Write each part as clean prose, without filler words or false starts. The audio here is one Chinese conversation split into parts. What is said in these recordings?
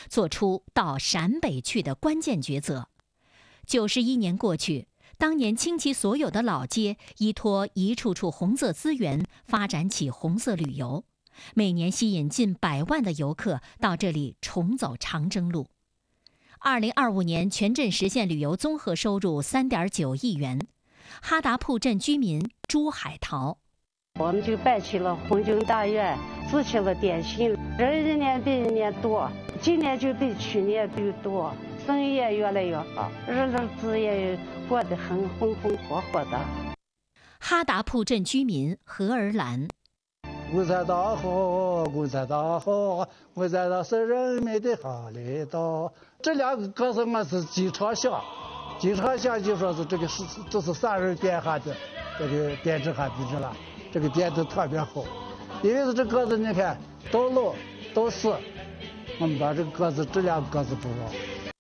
做出到陕北去的关键抉择。91年过去，当年倾其所有的老街，依托一处处红色资源，发展起红色旅游，每年吸引近100万的游客到这里重走长征路。2025年全镇实现旅游综合收入3.9亿元。哈达铺镇居民朱海涛： 我们就摆起了红景大院，支起了电信，人年比人年多，今年就比去年比多，生意也越来越好，日子也过得很红红火火的。 哈达铺镇居民何儿兰： 共产党好，共产党好，共产党是人民的好领导。这2个歌词我是经常想就说是这是3人编下的，这个编制下的这了，这个编得特别好。因为是这歌词你看都老都死，我们把这个歌词这2个歌词不忘。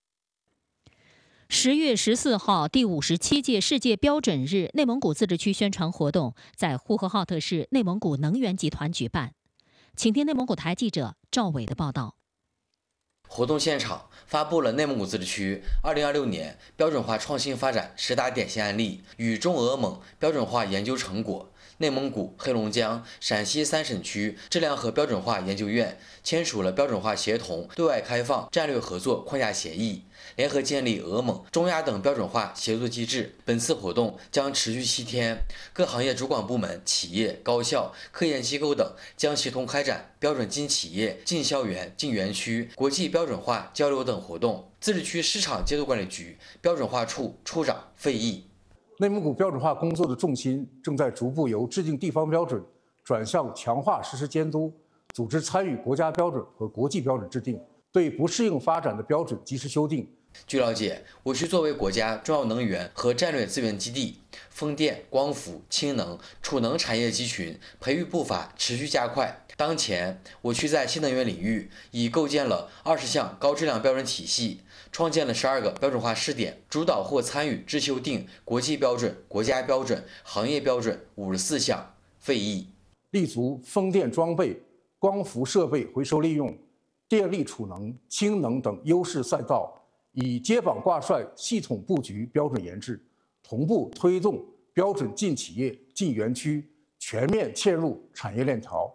10月14号，第57届世界标准日内蒙古自治区宣传活动在呼和浩特市内蒙古能源集团举办。请听内蒙古台记者赵伟的报道。 活动现场发布了内蒙古自治区2026年标准化创新发展10大典型案例与中俄蒙标准化研究成果。内蒙古、黑龙江、陕西3省区质量和标准化研究院签署了标准化协同对外开放战略合作框架协议，联合建立俄蒙、中亚等标准化协作机制。本次活动将持续7天，各行业主管部门、企业、高校、科研机构等将协同开展标准进企业、进校园、进园区、国际标准化交流等活动。自治区市场监督管理局标准化处处长费毅： 内蒙古标准化工作的重心正在逐步由制定地方标准转向强化实施监督，组织参与国家标准和国际标准制定，对不适应发展的标准及时修订。 据了解，我区作为国家重要能源和战略资源基地，风电、光伏、氢能、储能产业集群培育步伐持续加快。当前，我区在新能源领域已构建了20项高质量标准体系，创建了12个标准化试点，主导或参与制修订国际标准、国家标准、行业标准54项。费毅： 立足风电装备、光伏设备回收利用、电力储能、氢能等优势赛道，以接榜挂帅系统布局标准研制，同步推动标准进企业、进园区，全面嵌入产业链条。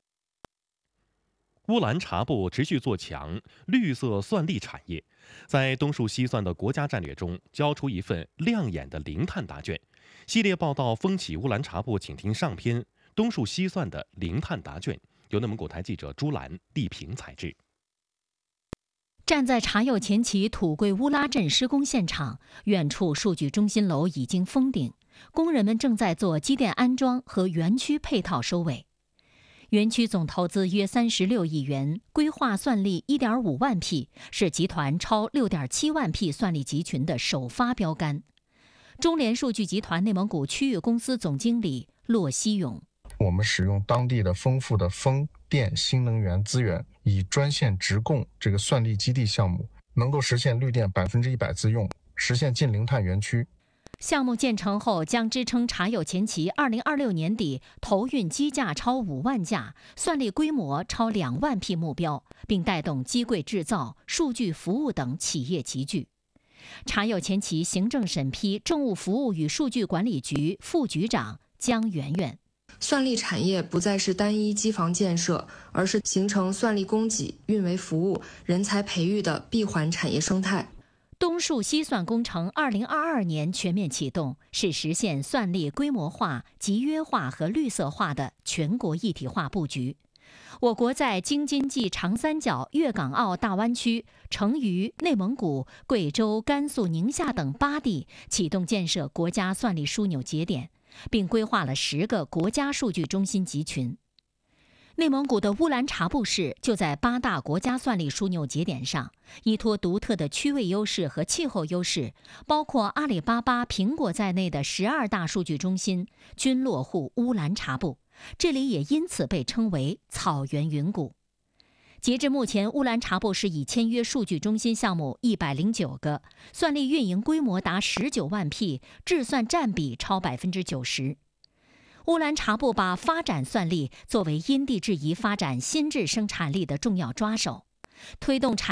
乌兰察布持续做强绿色算力产业，在东数西算的国家战略中交出一份亮眼的零碳答卷。系列报道风起乌兰察布，请听上篇：东数西算的零碳答卷，由内蒙古台记者朱兰、丽萍采制。 站在察右前旗土贵乌拉镇施工现场，远处数据中心楼已经封顶，工人们正在做机电安装和园区配套收尾。园区总投资约36亿元，规划算力1.5万匹，是集团超6.7万匹算力集群的首发标杆。中联数据集团内蒙古区域公司总经理骆希勇： 我们使用当地的丰富的风电新能源资源，以专线直供这个算力基地项目，能够实现绿电100%自用，实现近零碳园区。 项目建成后，将支撑察右前旗2026年底投运机架超5万架，算力规模超2万匹目标，并带动机柜制造、数据服务等企业集聚。察右前旗行政审批政务服务与数据管理局副局长姜媛媛： 算力产业不再是单一机房建设，而是形成算力供给、运维服务、人才培育的闭环产业生态。 东数西算工程2022年全面启动，是实现算力规模化、集约化和绿色化的全国一体化布局。我国在京津冀长三角、粤港澳大湾区、成渝、内蒙古、贵州、甘肃、宁夏等8地启动建设国家算力枢纽节点，并规划了10个国家数据中心集群。内蒙古的乌兰察布市就在8大国家算力枢纽节点上，依托独特的区位优势和气候优势，包括阿里巴巴、苹果在内的12大数据中心均落户乌兰察布，这里也因此被称为草原云谷。截至目前，乌兰察布市已签约数据中心项目109个，算力运营规模达19万匹，智算占比超90%。乌兰察布把发展算力作为因地制宜发展新质生产力的重要抓手，推动产